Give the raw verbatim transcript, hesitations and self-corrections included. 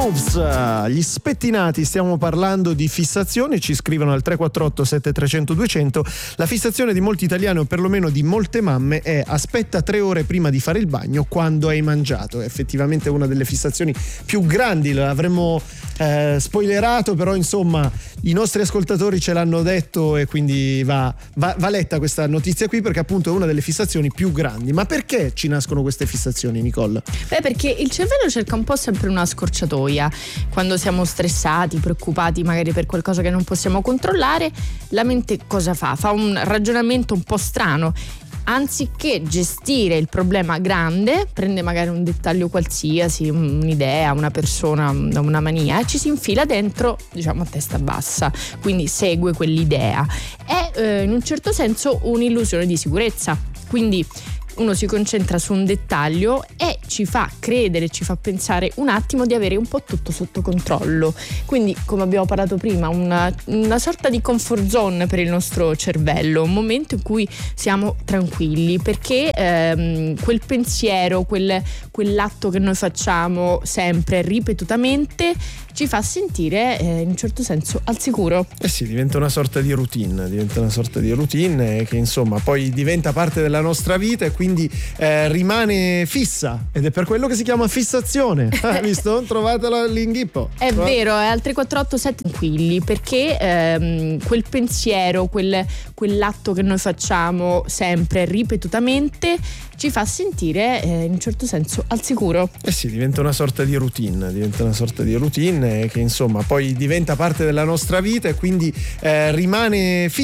Moves, gli spettinati. Stiamo parlando di fissazioni, ci scrivono al tre quattro otto sette tre zero zero due zero zero. La fissazione di molti italiani, o perlomeno di molte mamme, è: aspetta tre ore prima di fare il bagno quando hai mangiato. È effettivamente una delle fissazioni più grandi, l'avremmo eh, spoilerato, però insomma i nostri ascoltatori ce l'hanno detto e quindi va, va, va letta questa notizia qui, perché appunto è una delle fissazioni più grandi. Ma perché ci nascono queste fissazioni, Nicole? Beh, perché il cervello cerca un po' sempre una scorciatoia. Quando siamo stressati, preoccupati magari per qualcosa che non possiamo controllare, la mente cosa fa? Fa un ragionamento un po' strano. Anziché gestire il problema grande, prende magari un dettaglio qualsiasi, un'idea, una persona, una mania, e ci si infila dentro, diciamo, a testa bassa, quindi segue quell'idea. È eh, in un certo senso un'illusione di sicurezza, quindi uno si concentra su un dettaglio e ci fa credere, ci fa pensare un attimo di avere un po' tutto sotto controllo. Quindi, come abbiamo parlato prima, una, una sorta di comfort zone per il nostro cervello, un momento in cui siamo tranquilli, perché ehm, quel pensiero, quel, quell'atto che noi facciamo sempre, ripetutamente, ci fa sentire eh, in un certo senso al sicuro. Eh sì, diventa una sorta di routine, diventa una sorta di routine che insomma poi diventa parte della nostra vita e quindi eh, rimane fissa, ed è per quello che si chiama fissazione. Hai visto? Trovatela l'inghippo. È Trovate... vero, è al tre quattro otto sette tranquilli, perché ehm, quel pensiero, quel, quell'atto che noi facciamo sempre, ripetutamente, ci fa sentire eh, in un certo senso al sicuro. Eh sì, diventa una sorta di routine, diventa una sorta di routine che insomma poi diventa parte della nostra vita e quindi eh, rimane fissa.